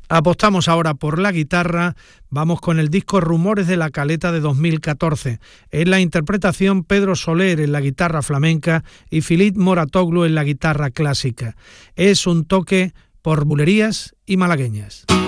Apostamos ahora por la guitarra, vamos con el disco Rumores de la Caleta de 2014. En la interpretación Pedro Soler en la guitarra flamenca y Filip Moratoglu en la guitarra clásica. Es un toque por bulerías y malagueñas.